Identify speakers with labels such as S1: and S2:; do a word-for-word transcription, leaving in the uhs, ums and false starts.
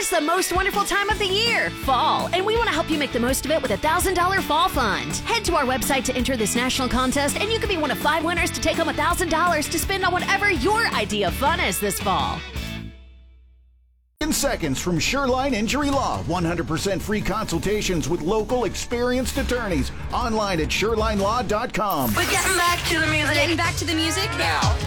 S1: is the most wonderful time of the year, fall, and we want to help you make the most of it with a one thousand dollars Fall Fund. Head to our website to enter this national contest, and you could be one of five winners to take home one thousand dollars to spend on whatever your idea of fun is this fall.
S2: In seconds from Shoreline Injury Law. one hundred percent free consultations with local experienced attorneys. Online at shoreline law dot com.
S3: We're getting back to the music.
S4: Getting back to the music?
S3: Now.